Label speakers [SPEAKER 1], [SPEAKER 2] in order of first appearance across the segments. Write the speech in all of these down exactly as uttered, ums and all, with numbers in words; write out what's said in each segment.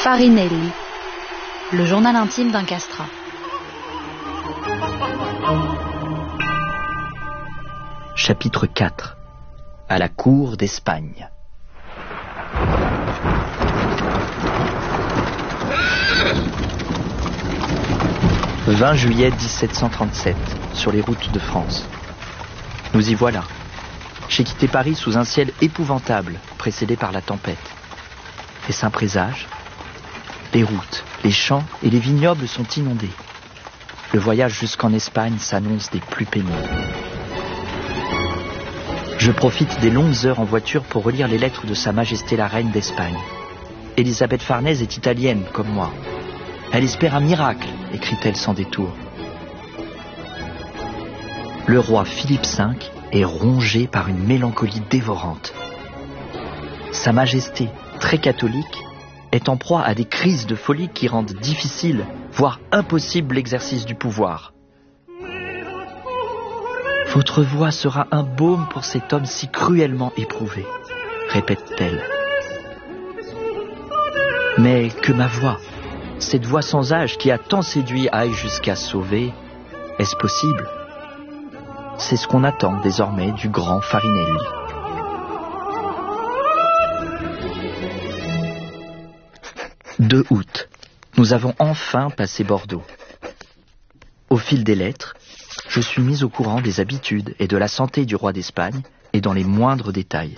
[SPEAKER 1] Farinelli, le journal intime d'un castrat.
[SPEAKER 2] Chapitre quatre. À la cour d'Espagne. vingt juillet dix-sept cent trente-sept, sur les routes de France. Nous y voilà. J'ai quitté Paris sous un ciel épouvantable, précédé par la tempête. Est-ce un présage ? Les routes, les champs et les vignobles sont inondés. Le voyage jusqu'en Espagne s'annonce des plus pénibles. Je profite des longues heures en voiture pour relire les lettres de Sa Majesté la Reine d'Espagne. Élisabeth Farnèse est italienne, comme moi. Elle espère un miracle, écrit-elle sans détour. Le roi Philippe cinq est rongé par une mélancolie dévorante. Sa Majesté, très catholique, est en proie à des crises de folie qui rendent difficile, voire impossible l'exercice du pouvoir. Votre voix sera un baume pour cet homme si cruellement éprouvé, répète-t-elle. Mais que ma voix, cette voix sans âge qui a tant séduit, aille jusqu'à sauver, est-ce possible ? C'est ce qu'on attend désormais du grand Farinelli. deux août. Nous avons enfin passé Bordeaux. Au fil des lettres, je suis mis au courant des habitudes et de la santé du roi d'Espagne et dans les moindres détails.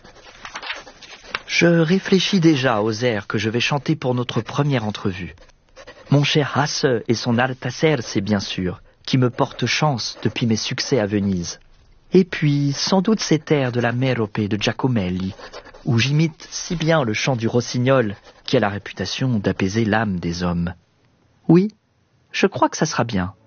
[SPEAKER 2] Je réfléchis déjà aux airs que je vais chanter pour notre première entrevue. Mon cher Hasse et son Altacerce, bien sûr, qui me porte chance depuis mes succès à Venise. Et puis, sans doute cet air de la Merope de Giacomelli, où j'imite si bien le chant du rossignol qui a la réputation d'apaiser l'âme des hommes. Oui, je crois que ça sera bien.